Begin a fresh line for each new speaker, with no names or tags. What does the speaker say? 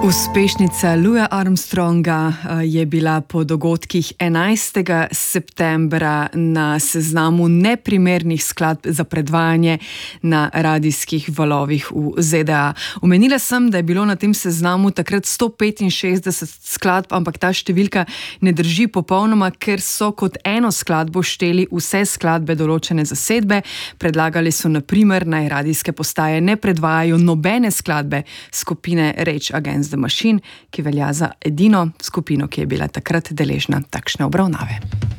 Uspešnica Louisa Armstronga je bila po dogodkih 11. septembra na seznamu neprimernih skladb za predvajanje na radijskih valovih v ZDA. Omenila sem, da je bilo na tem seznamu takrat 165 skladb, ampak ta številka ne drži popolnoma, ker so kot eno skladbo šteli vse skladbe določene zasedbe. Predlagali so na primer, naj radijske postaje ne predvajajo nobene skladbe skupine Rage Against the Machine, ki velja za edino skupino, ki je bila takrat deležna takšne obravnave.